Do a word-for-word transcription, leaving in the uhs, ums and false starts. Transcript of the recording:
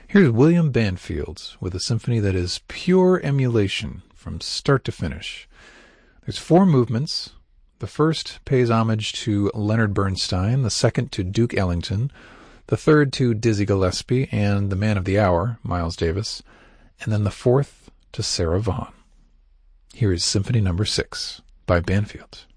Here's William Banfield with a symphony that is pure emulation from start to finish. There's four movements. The first pays homage to Leonard Bernstein, the second to Duke Ellington, the third to Dizzy Gillespie, and the man of the hour, Miles Davis, and then the fourth to Sarah Vaughan. Here is Symphony Number Six by Banfield.